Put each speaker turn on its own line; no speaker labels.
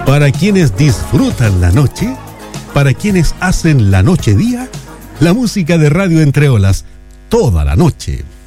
Para quienes disfrutan la noche, para quienes hacen la noche día, la música de Radio Entre Olas, toda la noche.